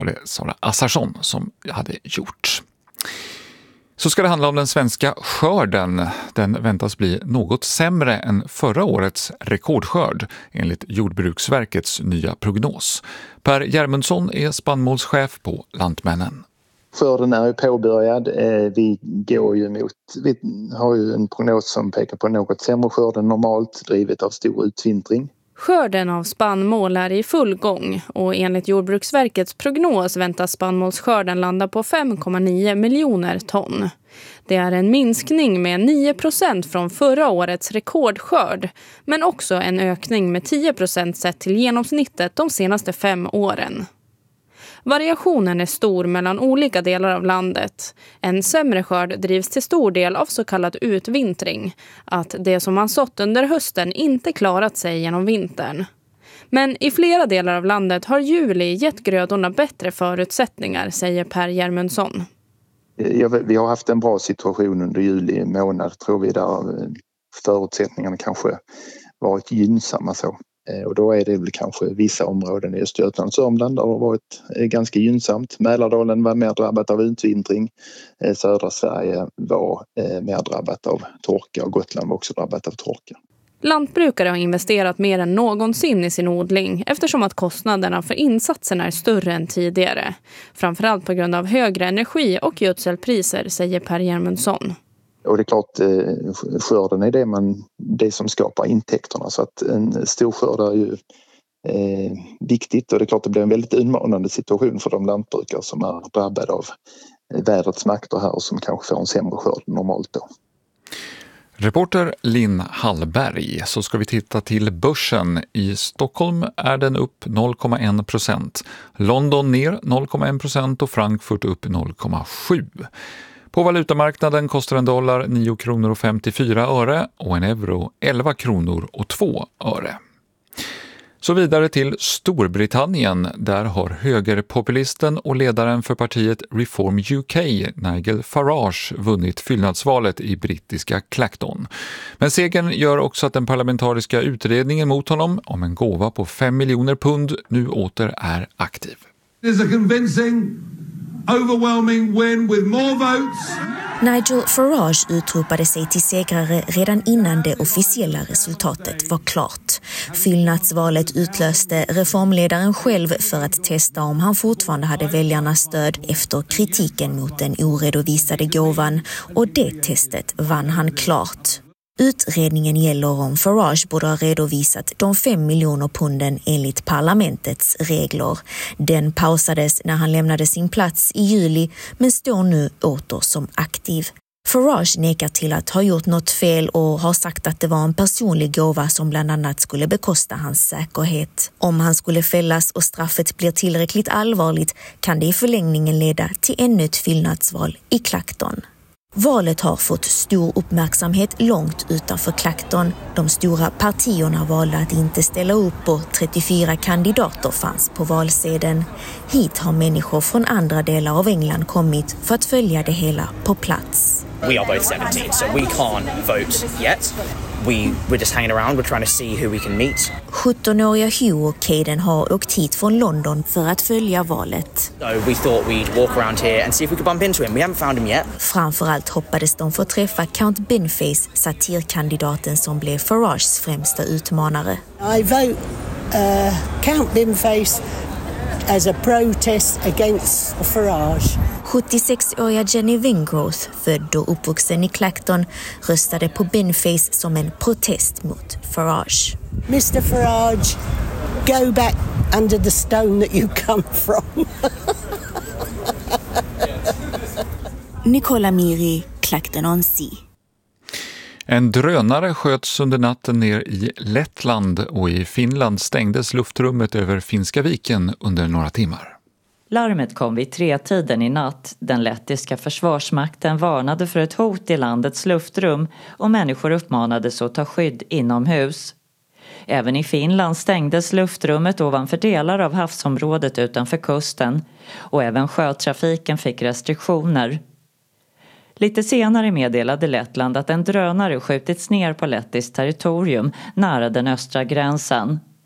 Och det är Sara Assarsson som hade gjort. Så ska det handla om den svenska skörden. Den väntas bli något sämre än förra årets rekordskörd enligt Jordbruksverkets nya prognos. Per Järmundsson är spannmålschef på Lantmännen. Skörden är ju påbörjad. Vi har ju en prognos som pekar på något sämre skörd än normalt, drivet av stor utvintring. Skörden av spannmål är i full gång och enligt Jordbruksverkets prognos väntas spannmålsskörden landa på 5,9 miljoner ton. Det är en minskning med 9% från förra årets rekordskörd, men också en ökning med 10% sett till genomsnittet de senaste 5 åren. Variationen är stor mellan olika delar av landet. En sämre skörd drivs till stor del av så kallad utvintring, att det som man sått under hösten inte klarat sig genom vintern. Men i flera delar av landet har juli gett grödorna bättre förutsättningar, säger Per Järmundsson. Vi har haft en bra situation under juli månad, tror vi, där förutsättningarna kanske varit gynnsamma så. Och då är det väl kanske vissa områden i Östergötland och Sörmland där det har varit ganska gynnsamt. Mälardalen var mer drabbat av utvintring. Södra Sverige var mer drabbat av torka och Gotland var också drabbat av torka. Lantbrukare har investerat mer än någonsin i sin odling eftersom att kostnaderna för insatserna är större än tidigare. Framförallt på grund av högre energi- och gödselpriser, säger Per Järmundsson. Och det är klart, skörden är det som skapar intäkterna, så att en stor skörd är ju viktigt, och det är klart det blir en väldigt utmanande situation för de lantbrukare som är drabbade av vädrets makter här och som kanske får en sämre skörd normalt då. Reporter Linn Hallberg. Så ska vi titta till börsen. I Stockholm är den upp 0,1%. London ner 0,1% och Frankfurt upp 0,7%. På valutamarknaden kostar en dollar 9 kronor och 54 öre och en euro 11 kronor och 2 öre. Så vidare till Storbritannien. Där har högerpopulisten och ledaren för partiet Reform UK, Nigel Farage, vunnit fyllnadsvalet i brittiska Clacton. Men segern gör också att den parlamentariska utredningen mot honom om en gåva på 5 miljoner pund nu åter är aktiv. There's a convincing, overwhelming win with more votes. Nigel Farage utropade sig till segrare redan innan det officiella resultatet var klart. Fyllnadsvalet utlöste reformledaren själv för att testa om han fortfarande hade väljarnas stöd efter kritiken mot den oredovisade gåvan, och det testet vann han klart. Utredningen gäller om Farage borde ha redovisat de 5 miljoner punden enligt parlamentets regler. Den pausades när han lämnade sin plats i juli, men står nu åter som aktiv. Farage nekar till att ha gjort något fel och har sagt att det var en personlig gåva som bland annat skulle bekosta hans säkerhet. Om han skulle fällas och straffet blir tillräckligt allvarligt kan det i förlängningen leda till ännu ett fyllnadsval i Clacton. Valet har fått stor uppmärksamhet långt utanför Clacton. De stora partierna valde att inte ställa upp och 34 kandidater fanns på valsedeln. Hit har människor från andra delar av England kommit för att följa det hela på plats. We are both 17, so we can't vote yet. We're just hanging around, we're trying to see who we can meet. 17-åriga Hugh och Caden har åkt hit från London för att följa valet. So we thought we'd walk around here and see if we could bump into him. We haven't found him yet. Framförallt hoppades de få träffa Count Binface, satirkandidaten som blev Farages främsta utmanare. I vote Count Binface as a protest against Farage. 76-åriga Jenny Wingrowth, född och uppvuxen i Clacton, röstade på Binface som en protest mot Farage. Mr Farage, go back under the stone that you come from. Nicola Miri, Clacton-on-Sea. En drönare sköts under natten ner i Lettland och i Finland stängdes luftrummet över Finska viken under några timmar. Larmet kom vid 3-tiden i natt. Den lettiska försvarsmakten varnade för ett hot i landets luftrum och människor uppmanades att ta skydd inomhus. Även i Finland stängdes luftrummet ovanför delar av havsområdet utanför kusten och även sjötrafiken fick restriktioner. Lite senare meddelade Lettland att en drönare skjutits ner på lettiskt territorium nära den östra gränsen.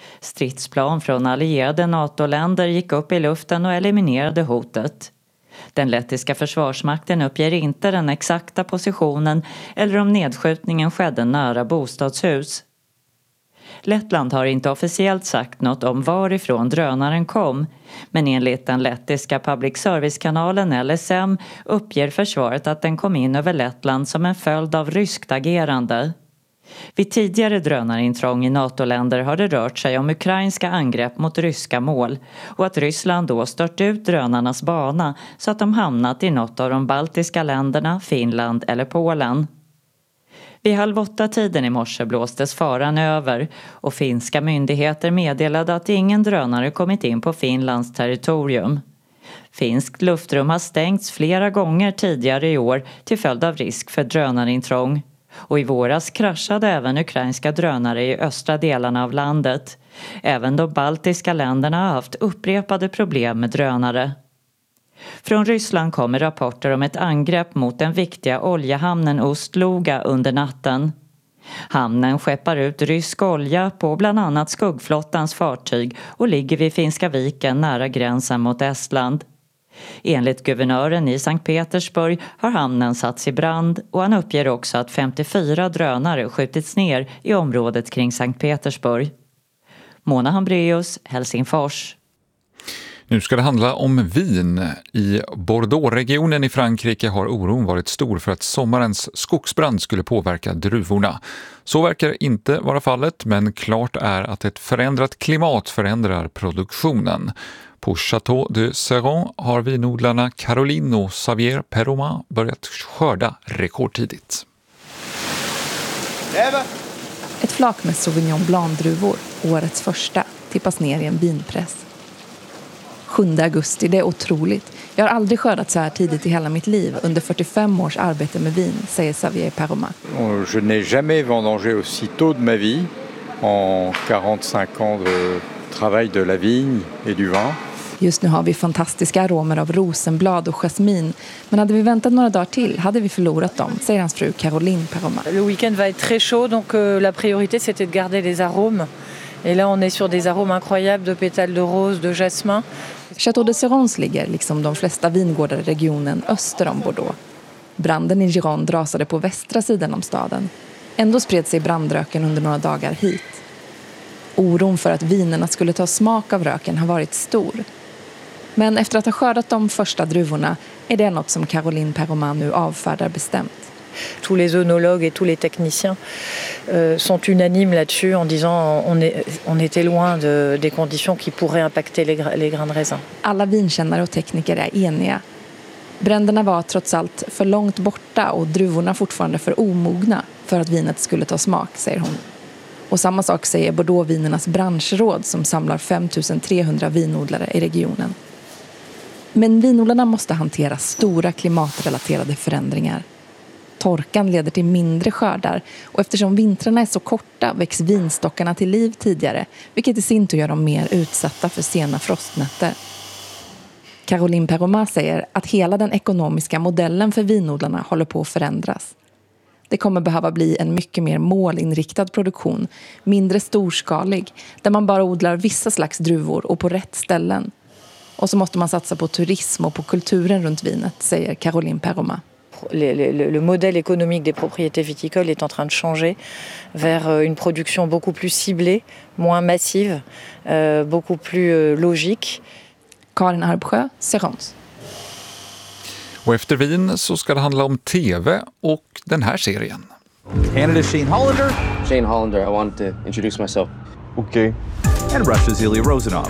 Stridsplan från allierade NATO-länder gick upp i luften och eliminerade hotet. Den lettiska försvarsmakten uppger inte den exakta positionen eller om nedskjutningen skedde nära bostadshus. Lettland har inte officiellt sagt något om varifrån drönaren kom, men enligt den lettiska public service-kanalen LSM uppger försvaret att den kom in över Lettland som en följd av ryskt agerande. Vid tidigare drönarintrång i NATO-länder har det rört sig om ukrainska angrepp mot ryska mål och att Ryssland då stört ut drönarnas bana så att de hamnat i något av de baltiska länderna, Finland eller Polen. Vid 7:30 i morse blåstes faran över och finska myndigheter meddelade att ingen drönare kommit in på Finlands territorium. Finskt luftrum har stängts flera gånger tidigare i år till följd av risk för drönarintrång. Och i våras kraschade även ukrainska drönare i östra delarna av landet. Även de baltiska länderna har haft upprepade problem med drönare. Från Ryssland kommer rapporter om ett angrepp mot den viktiga oljehamnen Ust-Luga under natten. Hamnen skeppar ut rysk olja på bland annat skuggflottans fartyg och ligger vid Finska viken nära gränsen mot Estland. Enligt guvernören i Sankt Petersburg har hamnen satts i brand och han uppger också att 54 drönare skjutits ner i området kring Sankt Petersburg. Mona Hambreus, Helsingfors. Nu ska det handla om vin. I Bordeaux-regionen i Frankrike har oron varit stor för att sommarens skogsbrand skulle påverka druvorna. Så verkar inte vara fallet, men klart är att ett förändrat klimat förändrar produktionen. På Château de Serran har vinodlarna Caroline och Xavier Peroma börjat skörda rekordtidigt. Ett flak med Sauvignon Blanc-druvor, årets första, tippas ner i en vinpress. 7 augusti, det är otroligt. Jag har aldrig skördat så här tidigt i hela mitt liv under 45 års arbete med vin, säger Xavier Peroma. Je n'ai jamais vendangé aussi tôt de ma vie, en 45 ans de travail de la vigne et du vin. Just nu har vi fantastiska aromer av rosenblad och jasmin. Men hade vi väntat några dagar till hade vi förlorat dem, säger hans fru Caroline Peroma. Le week-end va être très chaud, donc la priorité c'était de garder les arômes. Et là on est sur des arômes incroyables de pétales de rose, de jasmin. Château de Serrans ligger, liksom de flesta vingårdar i regionen, öster om Bordeaux. Branden i Gironde rasade på västra sidan om staden. Ändå spred sig brandröken under några dagar hit. Oron för att vinerna skulle ta smak av röken har varit stor. Men efter att ha skördat de första druvorna är det något som Caroline Peroma nu avfärdar bestämt. Tous les œnologues et tous les techniciens sont unanimes là-dessus en disant on était loin des conditions qui pourraient impacter les grains de raisin. Alla vinkännare och tekniker är eniga. Bränderna var trots allt för långt borta och druvorna fortfarande för omogna för att vinet skulle ta smak, säger hon. Och samma sak säger Bordeaux-vinernas branschråd som samlar 5300 vinodlare i regionen. Men vinodlarna måste hantera stora klimatrelaterade förändringar. Torkan leder till mindre skördar och eftersom vintrarna är så korta väcks vinstockarna till liv tidigare, vilket i sin tur gör dem mer utsatta för sena frostnätter. Caroline Peroma säger att hela den ekonomiska modellen för vinodlarna håller på att förändras. Det kommer behöva bli en mycket mer målinriktad produktion, mindre storskalig, där man bara odlar vissa slags druvor och på rätt ställen. Och så måste man satsa på turism och på kulturen runt vinet, säger Caroline Peroma. Le modèle économique des propriétés viticoles est en train de changer vers une production beaucoup plus ciblée, moins massive, beaucoup plus logique. Karin Arbsjö, Serrans. Och efter vin så ska det handla om tv och den här serien. Canada's Shane Hollander. Shane Hollander, I wanted to introduce myself. Okay. And Russia's Ilya Rozanov.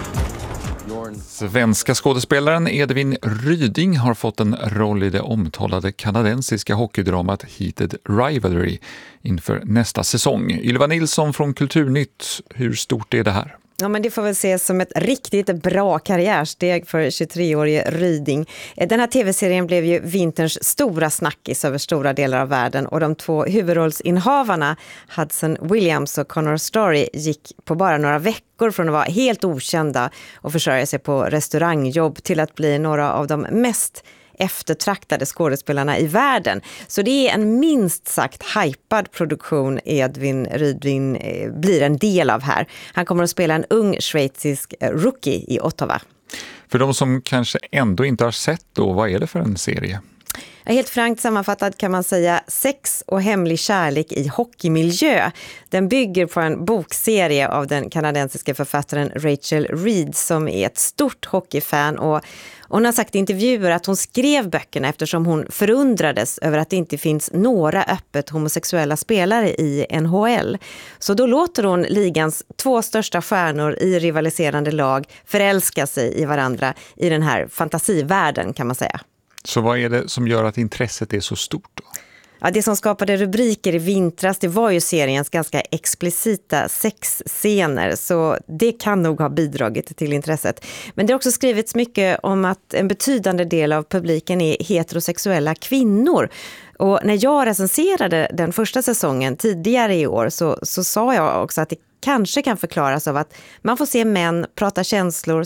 Svenska skådespelaren Edvin Ryding har fått en roll i det omtalade kanadensiska hockeydramat Heated Rivalry inför nästa säsong. Ylva Nilsson från Kulturnytt, hur stort är det här? Ja, men det får väl ses som ett riktigt bra karriärsteg för 23-årige Ryding. Den här tv-serien blev ju vinterns stora snackis över stora delar av världen och de 2 huvudrollsinnehavarna, Hudson Williams och Connor Story, gick på bara några veckor från att vara helt okända och försörja sig på restaurangjobb till att bli några av de mest eftertraktade skådespelarna i världen. Så det är en minst sagt hypad produktion Edvin Rydvin blir en del av här. Han kommer att spela en ung schweizisk rookie i Ottawa. För de som kanske ändå inte har sett då, vad är det för en serie? Helt frankt sammanfattat kan man säga sex och hemlig kärlek i hockeymiljö. Den bygger på en bokserie av den kanadensiska författaren Rachel Reed som är ett stort hockeyfan, och hon har sagt i intervjuer att hon skrev böckerna eftersom hon förundrades över att det inte finns några öppet homosexuella spelare i NHL. Så då låter hon ligans 2 största stjärnor i rivaliserande lag förälska sig i varandra i den här fantasivärlden, kan man säga. Så vad är det som gör att intresset är så stort då? Ja, det som skapade rubriker i vintras, det var ju seriens ganska explicita sexscener, så det kan nog ha bidragit till intresset. Men det har också skrivits mycket om att en betydande del av publiken är heterosexuella kvinnor. Och när jag recenserade den första säsongen tidigare i år så sa jag också att det kanske kan förklaras av att man får se män prata känslor,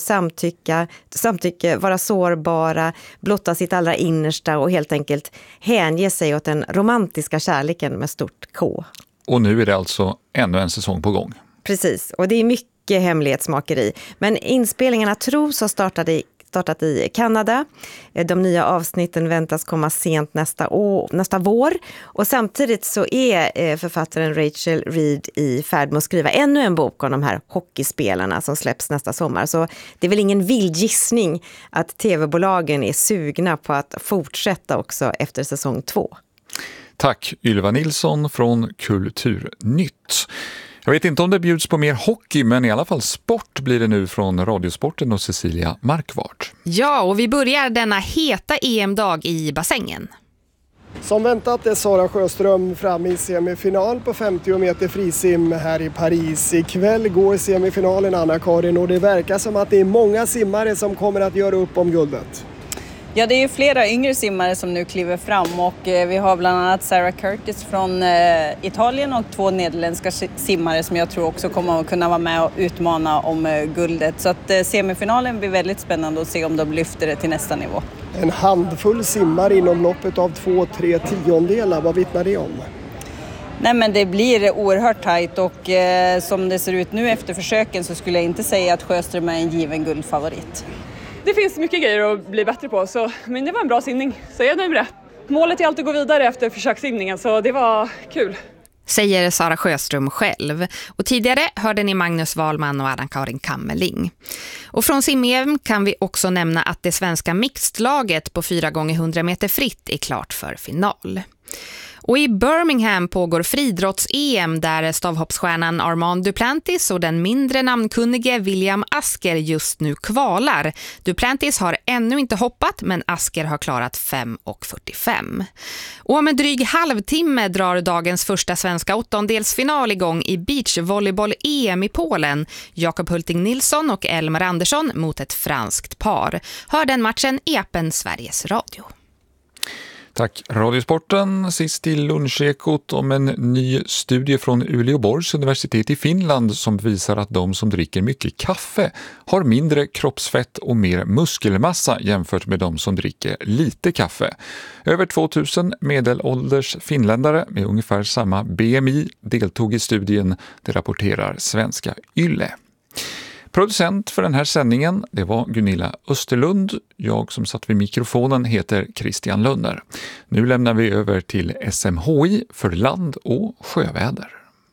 samtycke, vara sårbara, blotta sitt allra innersta och helt enkelt hänge sig åt den romantiska kärleken med stort K. Och nu är det alltså ännu en säsong på gång. Precis, och det är mycket hemlighetsmakeri. Men inspelningarna tros ha startat i Kanada. De nya avsnitten väntas komma sent nästa vår. Och samtidigt så är författaren Rachel Reed i färd med att skriva ännu en bok om de här hockeyspelarna som släpps nästa sommar. Så det är väl ingen vild gissning att tv-bolagen är sugna på att fortsätta också efter säsong 2. Tack Ylva Nilsson från Kulturnytt. Jag vet inte om det bjuds på mer hockey, men i alla fall sport blir det nu från Radiosporten och Cecilia Markvart. Ja, och vi börjar denna heta EM-dag i bassängen. Som väntat är Sara Sjöström framme i semifinal på 50 meter frisim här i Paris. Ikväll går semifinalen, Anna-Karin, och det verkar som att det är många simmare som kommer att göra upp om guldet. Ja, det är ju flera yngre simmare som nu kliver fram, och vi har bland annat Sarah Curtis från Italien och 2 nederländska simmare som jag tror också kommer att kunna vara med och utmana om guldet. Så att semifinalen blir väldigt spännande att se om de lyfter det till nästa nivå. En handfull simmare inom loppet av 2-3 tiondelar, vad vittnar det om? Nej, men det blir oerhört tajt, och som det ser ut nu efter försöken så skulle jag inte säga att Sjöström är en given guldfavorit. Det finns mycket grejer att bli bättre på, men det var en bra simning, så jag är nöjd med det. Målet är alltid att gå vidare efter försökssimningen, så det var kul. Säger Sara Sjöström själv. Och tidigare hörde ni Magnus Wahlman och Anna-Karin Kammerling. Och från sim-EM kan vi också nämna att det svenska mixedlaget på 4x100 meter fritt är klart för final. Och i Birmingham pågår friidrotts-EM där stavhoppsstjärnan Armand Duplantis och den mindre namnkunnige William Asker just nu kvalar. Duplantis har ännu inte hoppat, men Asker har klarat 5:45. Och om en dryg halvtimme drar dagens första svenska åttondelsfinal igång i beachvolleyboll-EM i Polen. Jakob Hulting Nilsson och Elmar Andersson mot ett franskt par. Hör den matchen i appen Sveriges Radio. Tack Radiosporten. Sist i lunchekot om en ny studie från Uleåborgs universitet i Finland som visar att de som dricker mycket kaffe har mindre kroppsfett och mer muskelmassa jämfört med de som dricker lite kaffe. Över 2000 medelålders finländare med ungefär samma BMI deltog i studien, det rapporterar Svenska Yle. Producent för den här sändningen, det var Gunilla Österlund. Jag som satt vid mikrofonen heter Christian Lönner. Nu lämnar vi över till SMHI för land- och sjöväder.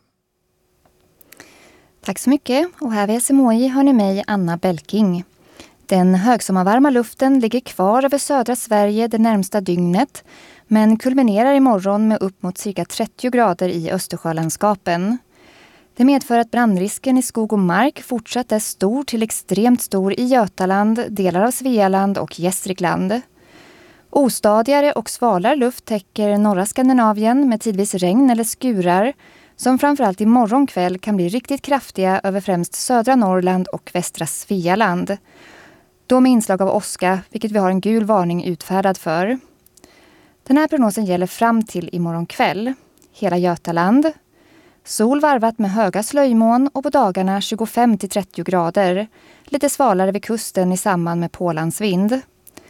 Tack så mycket, och här vid SMHI hör ni mig, Anna Belking. Den högsommarvarma luften ligger kvar över södra Sverige det närmsta dygnet, men kulminerar imorgon med upp mot cirka 30 grader i Östersjölandskapen. Det medför att brandrisken i skog och mark fortsatt är stor till extremt stor i Götaland, delar av Svealand och Gästrikland. Ostadigare och svalare luft täcker norra Skandinavien med tidvis regn eller skurar, som framförallt i morgonkväll kan bli riktigt kraftiga över främst södra Norrland och västra Svealand. Då med inslag av åska, vilket vi har en gul varning utfärdad för. Den här prognosen gäller fram till imorgon kväll. Hela Götaland. Sol varvat med höga slöjmoln och på dagarna 25-30 grader. Lite svalare vid kusten i samband med pålandsvind.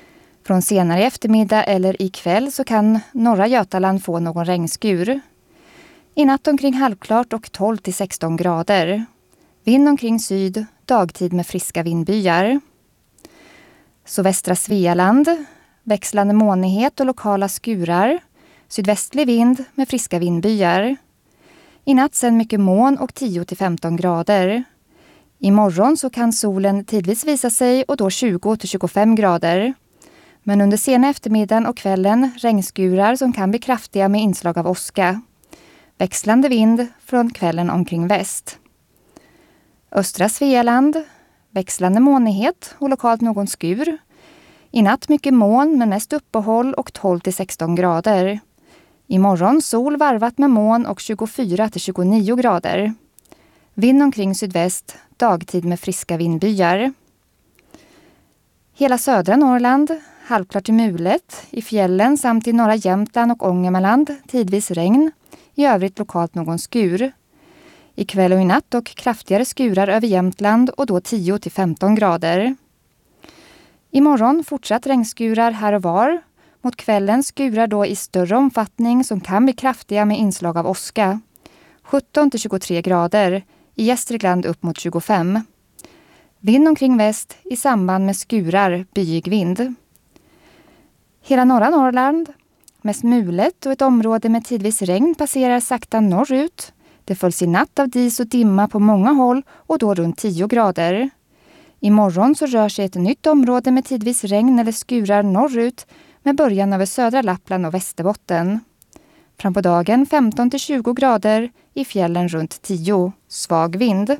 Från senare i eftermiddag eller ikväll så kan norra Götaland få någon regnskur. I natt omkring halvklart och 12-16 grader. Vind omkring syd, dagtid med friska vindbyar. Så västra Svealand, växlande molnighet och lokala skurar. Sydvästlig vind med friska vindbyar. I natt sen mycket moln och 10-15 grader. Imorgon så kan solen tidvis visa sig och då 20-25 grader. Men under sena eftermiddagen och kvällen regnskurar som kan bli kraftiga med inslag av åska. Växlande vind från kvällen omkring väst. Östra Svealand, växlande molnighet och lokalt någon skur. I natt mycket moln med mest uppehåll och 12-16 grader. Imorgon sol varvat med moln och 24-29 grader. Vind omkring sydväst, dagtid med friska vindbyar. Hela södra Norrland, halvklart till mulet, i fjällen samt i norra Jämtland och Ångermanland, tidvis regn, i övrigt lokalt någon skur. I kväll och i natt och kraftigare skurar över Jämtland och då 10-15 grader. Imorgon fortsatt regnskurar här och var. Mot kvällen skurar då i större omfattning som kan bli kraftiga med inslag av åska. 17-23 grader, i Gästrikland upp mot 25. Vind omkring väst i samband med skurar, byig vind. Hela norra Norrland, mest mulet och ett område med tidvis regn passerar sakta norrut. Det följs i natt av dis och dimma på många håll och då runt 10 grader. Imorgon så rör sig ett nytt område med tidvis regn eller skurar norrut med början över södra Lappland och Västerbotten. Fram på dagen 15-20 grader, i fjällen runt 10, svag vind.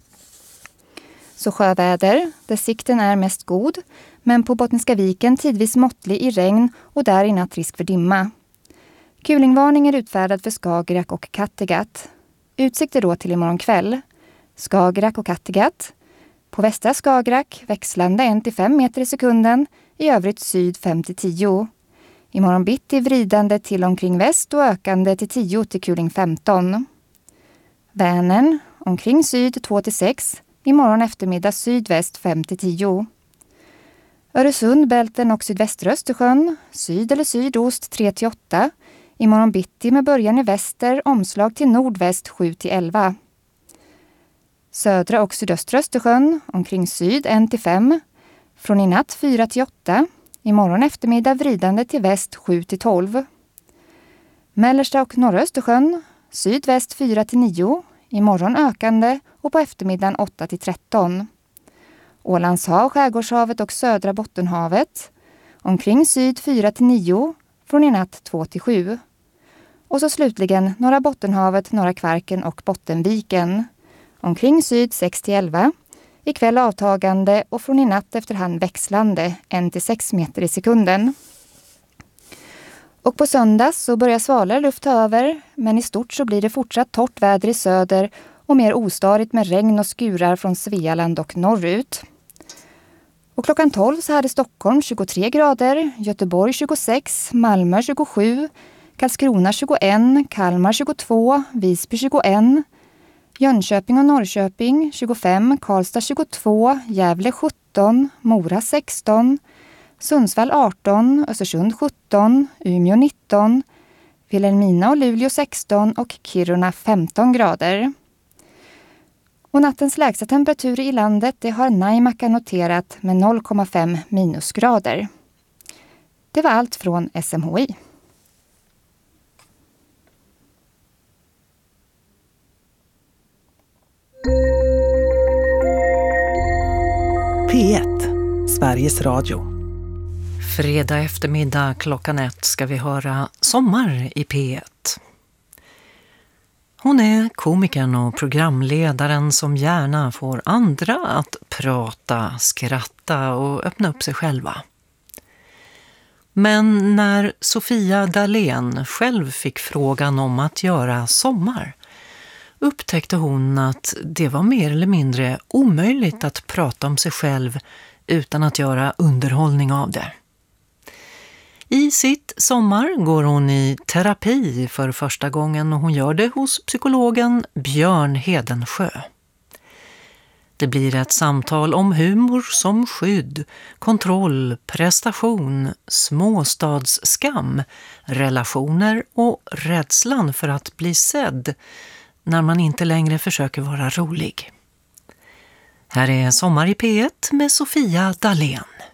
Så sjöväder, där sikten är mest god, men på Bottniska viken tidvis måttlig i regn och där i natt risk för dimma. Kulingvarning är utfärdad för Skagerrak och Kattegatt. Utsikter då till imorgon kväll. Skagerrak och Kattegatt. På västra Skagerrak växlande 1-5 meter i sekunden, i övrigt syd 5-10. Imorgon bitti vridande till omkring väst och ökande till 10 till kuling 15. Vänern omkring syd 2-6, imorgon eftermiddag sydväst 5-10. Öresund, Bälten och sydvästra Östersjön, syd eller sydost 3-8. Imorgon bitti med början i väster, omslag till nordväst 7-11. Södra och sydöstra Östersjön, omkring syd 1-5. Från i natt 4-8. Imorgon eftermiddag vridande till väst 7-12. Mellersta och norra Östersjön, sydväst 4-9. Imorgon ökande och på eftermiddagen 8-13. Ålandshav, Skärgårdshavet och södra Bottenhavet. Omkring syd 4-9. Från i natt 2-7. Och så slutligen norra Bottenhavet, norra Kvarken och Bottenviken. Omkring syd 6-11. Ikväll avtagande och från i natt efterhand växlande 1-6 meter i sekunden. Och på söndag så börjar svalare luft ta över, men i stort så blir det fortsatt torrt väder i söder och mer ostarigt med regn och skurar från Svealand och norrut. Och klockan 12 så hade Stockholm 23 grader, Göteborg 26, Malmö 27, Karlskrona 21, Kalmar 22, Visby 21, Jönköping och Norrköping 25, Karlstad 22, Gävle 17, Mora 16, Sundsvall 18, Östersund 17, Umeå 19, Vilhelmina och Luleå 16 och Kiruna 15 grader. Och nattens lägsta temperatur i landet det har Naimakka noterat med 0,5 minusgrader. Det var allt från SMHI. P1, Sveriges Radio. Fredag eftermiddag klockan 1 ska vi höra Sommar i P1. Hon är komikern och programledaren som gärna får andra att prata, skratta och öppna upp sig själva. Men när Sofia Dalén själv fick frågan om att göra sommar upptäckte hon att det var mer eller mindre omöjligt att prata om sig själv utan att göra underhållning av det. I sitt sommar går hon i terapi för första gången och hon gör det hos psykologen Björn Hedensjö. Det blir ett samtal om humor som skydd, kontroll, prestation, småstadsskam, relationer och rädslan för att bli sedd när man inte längre försöker vara rolig. Här är Sommar i P1 med Sofia Dalén.